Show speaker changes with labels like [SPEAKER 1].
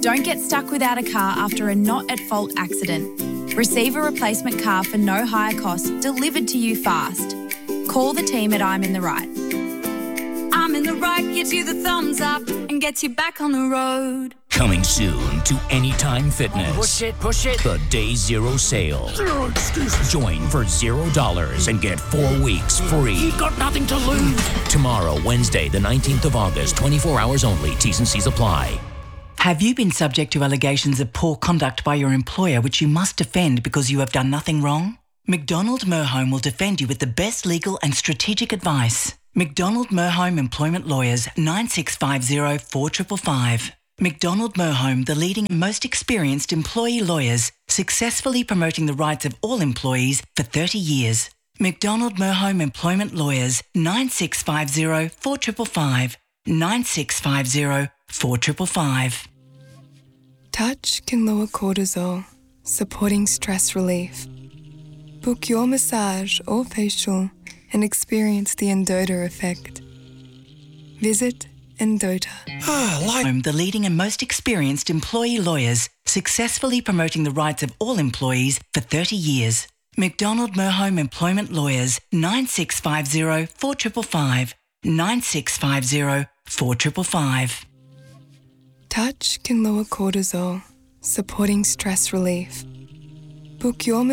[SPEAKER 1] Don't get stuck without a car after a not-at-fault accident. Receive a replacement car for no higher cost delivered to you fast. Call the team at I'm in the Right. I'm in the Right gives you the thumbs up and gets you back on the road.
[SPEAKER 2] Coming soon to Anytime Fitness.
[SPEAKER 3] Push it.
[SPEAKER 2] The Day Zero sale.
[SPEAKER 3] Zero excuses.
[SPEAKER 2] Join for $0 and get 4 weeks free.
[SPEAKER 3] You've got nothing to lose.
[SPEAKER 2] Tomorrow, Wednesday, the 19th of August, 24 hours only. T's and C's apply.
[SPEAKER 4] Have you been subject to allegations of poor conduct by your employer which you must defend because you have done nothing wrong? McDonald Merhome will defend you with the best legal and strategic advice. McDonald Merhome Employment Lawyers, 9650 4555. McDonald Merhome, the leading and most experienced employee lawyers, successfully promoting the rights of all employees for 30 years. McDonald Merhome Employment Lawyers, 9650 4555. 9650 4555.
[SPEAKER 5] Touch can lower cortisol, supporting stress relief. Book your massage or facial and experience the Endota effect. Visit Endota.
[SPEAKER 4] The leading and most experienced employee lawyers, successfully promoting the rights of all employees for 30 years. McDonald Merhome Employment Lawyers, 9650 4555. 9650 4555.
[SPEAKER 5] Touch can lower cortisol, supporting stress relief. Book your